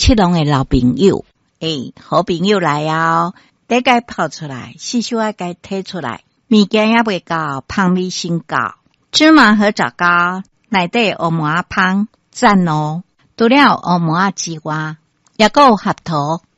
七龙的老朋友，好朋友来哦，得该泡出来，细小爱该摕出来，物件也未到，香味先到，芝麻和杂糕，内底乌麻香，赞哦！除了乌麻之外，也有合桃、